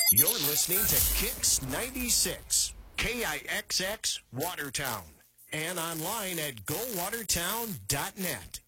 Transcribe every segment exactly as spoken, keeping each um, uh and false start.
You're listening to Kicks ninety-six, K I X X Watertown, and online at go watertown dot net.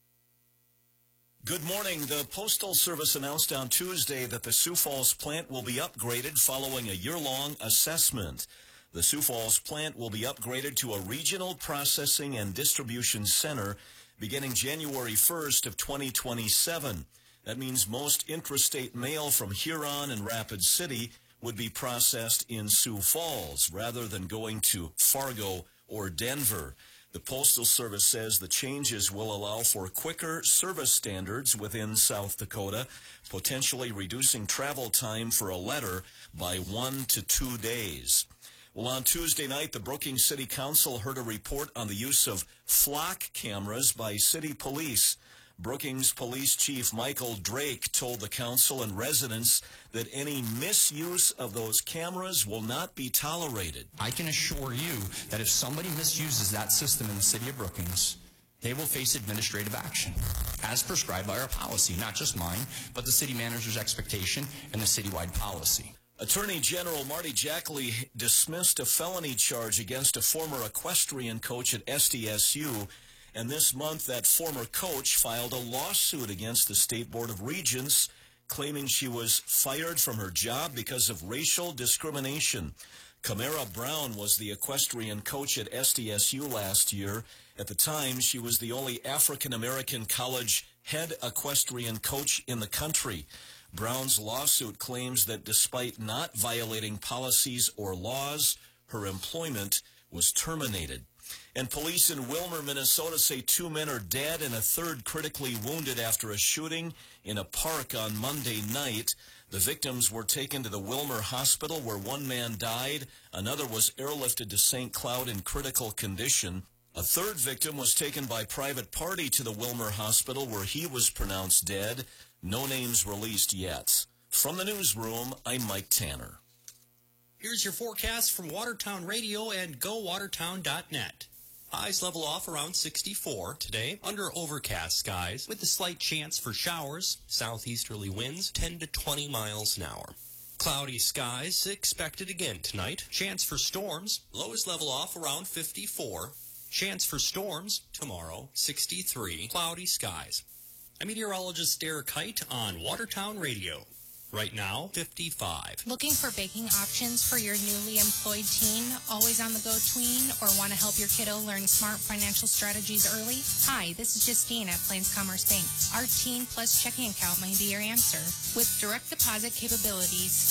Good morning. The Postal Service announced on Tuesday that the Sioux Falls plant will be upgraded following a year-long assessment. The Sioux Falls plant will be upgraded to a regional processing and distribution center beginning January first of twenty twenty-seven. That means most intrastate mail from Huron and Rapid City would be processed in Sioux Falls rather than going to Fargo or Denver. The Postal Service says the changes will allow for quicker service standards within South Dakota, potentially reducing travel time for a letter by one to two days. Well, on Tuesday night, the Brookings City Council heard a report on the use of flock cameras by city police. Brookings Police Chief Michael Drake told the council and residents that any misuse of those cameras will not be tolerated. I can assure you that if somebody misuses that system in the city of Brookings, they will face administrative action, as prescribed by our policy, not just mine, but the city manager's expectation and the citywide policy. Attorney General Marty Jackley dismissed a felony charge against a former equestrian coach at S D S U. And this month, that former coach filed a lawsuit against the State Board of Regents, claiming she was fired from her job because of racial discrimination. Camara Brown was the equestrian coach at S D S U last year. At the time, she was the only African-American college head equestrian coach in the country. Brown's lawsuit claims that despite not violating policies or laws, her employment was terminated. And police in Willmar, Minnesota say two men are dead and a third critically wounded after a shooting in a park on Monday night. The victims were taken to the Willmar Hospital where one man died. Another was airlifted to Saint Cloud in critical condition. A third victim was taken by private party to the Willmar Hospital where he was pronounced dead. No names released yet. From the newsroom, I'm Mike Tanner. Here's your forecast from Watertown Radio and go watertown dot net. Highs level off around sixty-four today, under overcast skies, with a slight chance for showers. Southeasterly winds ten to twenty miles an hour. Cloudy skies expected again tonight. Chance for storms. Lows level off around fifty-four. Chance for storms tomorrow, sixty-three. Cloudy skies. I'm meteorologist Derek Height on Watertown Radio. Right now, fifty-five. Looking for baking options for your newly employed teen, always on the go tween, or want to help your kiddo learn smart financial strategies early? Hi, this is Justine at Plains Commerce Bank. Our Teen Plus checking account may be your answer. With direct deposit capabilities,